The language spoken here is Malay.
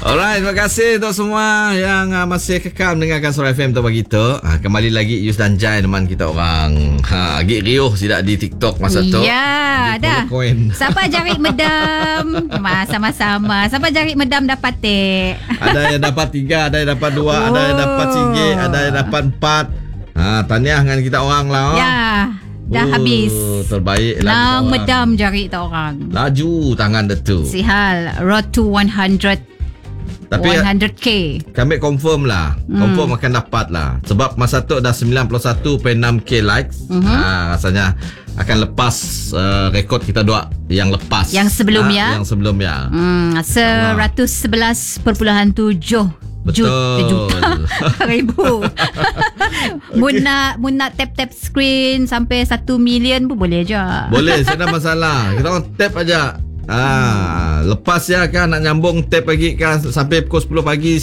Alright, terima kasih untuk semua yang masih kekal mendengarkan Suara FM tu pagi tu. Kembali lagi Yus dan Jai teman kita orang. Agak riuh tidak di TikTok masa tu. Ya, dah. Siapa jarik medam? Sama-sama. Siapa jarik medam dapat tek. Ada yang dapat 3, ada yang dapat 2, ada yang dapat RM1, ada yang dapat 4. Tahniah dengan kita orang lah. Ya. Dah habis. Terbaik lah. Nang medam jarik tak orang. Laju tangan dia tu. Sihal. Road to 100. Tapi 100k. kami confirm lah. Confirm akan dapat lah. Sebab masa tu dah 91.6k likes. Rasanya akan lepas rekod kita dua yang lepas. Yang sebelumnya. Yang sebelumnya. 111.7 Betul. ribu. Mun nak tap screen sampai 1 million pun boleh je. Boleh, tak ada masalah. Kita orang tap aja. Lepas ya kan nak nyambung tap lagi kan sampai pukul 10 pagi